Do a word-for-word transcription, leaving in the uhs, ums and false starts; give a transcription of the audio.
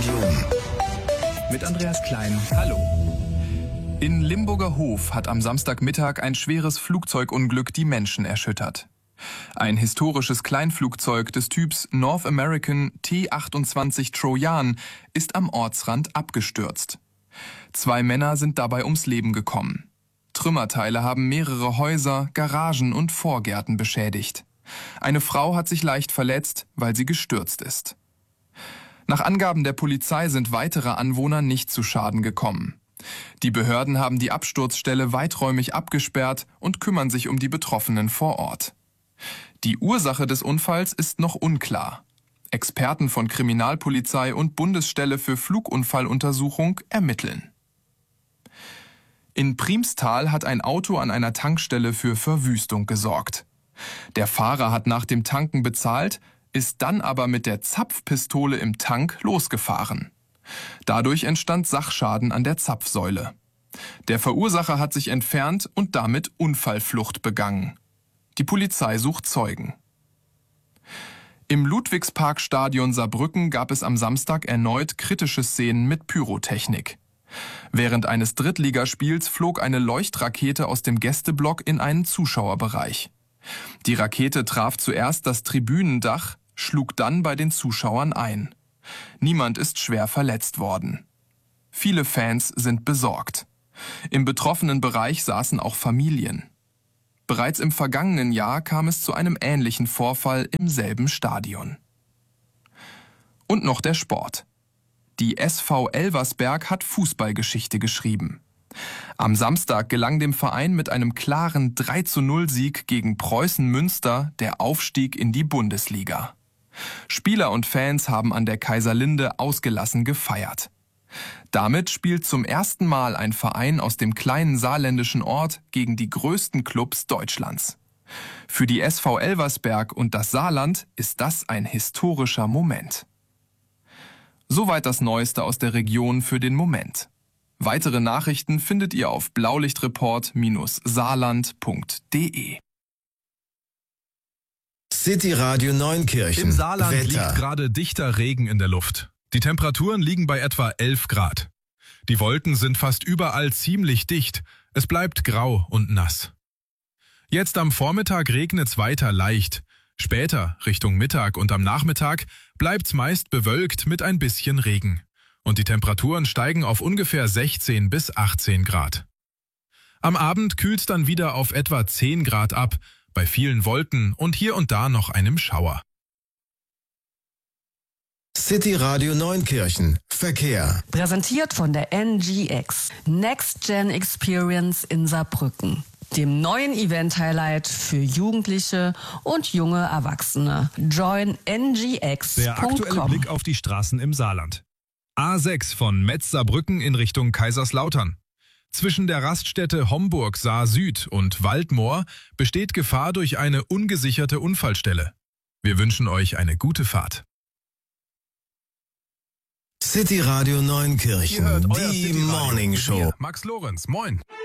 Region. Mit Andreas Klein. Hallo. In Limburger Hof hat am Samstagmittag ein schweres Flugzeugunglück die Menschen erschüttert. Ein historisches Kleinflugzeug des Typs North American T achtundzwanzig Trojan ist am Ortsrand abgestürzt. Zwei Männer sind dabei ums Leben gekommen. Trümmerteile haben mehrere Häuser, Garagen und Vorgärten beschädigt. Eine Frau hat sich leicht verletzt, weil sie gestürzt ist. Nach Angaben der Polizei sind weitere Anwohner nicht zu Schaden gekommen. Die Behörden haben die Absturzstelle weiträumig abgesperrt und kümmern sich um die Betroffenen vor Ort. Die Ursache des Unfalls ist noch unklar. Experten von Kriminalpolizei und Bundesstelle für Flugunfalluntersuchung ermitteln. In Priemstal hat ein Auto an einer Tankstelle für Verwüstung gesorgt. Der Fahrer hat nach dem Tanken bezahlt, ist dann aber mit der Zapfpistole im Tank losgefahren. Dadurch entstand Sachschaden an der Zapfsäule. Der Verursacher hat sich entfernt und damit Unfallflucht begangen. Die Polizei sucht Zeugen. Im Ludwigsparkstadion Saarbrücken gab es am Samstag erneut kritische Szenen mit Pyrotechnik. Während eines Drittligaspiels flog eine Leuchtrakete aus dem Gästeblock in einen Zuschauerbereich. Die Rakete traf zuerst das Tribünendach, schlug dann bei den Zuschauern ein. Niemand ist schwer verletzt worden. Viele Fans sind besorgt. Im betroffenen Bereich saßen auch Familien. Bereits im vergangenen Jahr kam es zu einem ähnlichen Vorfall im selben Stadion. Und noch der Sport. Die S V Elversberg hat Fußballgeschichte geschrieben. Am Samstag gelang dem Verein mit einem klaren drei zu null Sieg gegen Preußen Münster der Aufstieg in die Bundesliga. Spieler und Fans haben an der Kaiserlinde ausgelassen gefeiert. Damit spielt zum ersten Mal ein Verein aus dem kleinen saarländischen Ort gegen die größten Clubs Deutschlands. Für die S V Elversberg und das Saarland ist das ein historischer Moment. Soweit das Neueste aus der Region für den Moment. Weitere Nachrichten findet ihr auf blaulichtreport Bindestrich saarland Punkt de. City Radio Neunkirchen. Im Saarland Wetter. liegt gerade dichter Regen in der Luft. Die Temperaturen liegen bei etwa elf Grad. Die Wolken sind fast überall ziemlich dicht. Es bleibt grau und nass. Jetzt am Vormittag regnet's weiter leicht. Später, Richtung Mittag und am Nachmittag, bleibt's meist bewölkt mit ein bisschen Regen. Und die Temperaturen steigen auf ungefähr sechzehn bis achtzehn Grad. Am Abend kühlt's dann wieder auf etwa zehn Grad ab, bei vielen Wolken und hier und da noch einem Schauer. City Radio Neunkirchen. Verkehr. Präsentiert von der N G X. Next Gen Experience in Saarbrücken. Dem neuen Event-Highlight für Jugendliche und junge Erwachsene. Join N G X Punkt com. Der aktuelle Blick auf die Straßen im Saarland. A sechs von Metz-Saarbrücken in Richtung Kaiserslautern. Zwischen der Raststätte Homburg Saar Süd und Waldmoor besteht Gefahr durch eine ungesicherte Unfallstelle. Wir wünschen euch eine gute Fahrt. City Radio Neunkirchen. Die Morning Show. Max Lorenz, moin.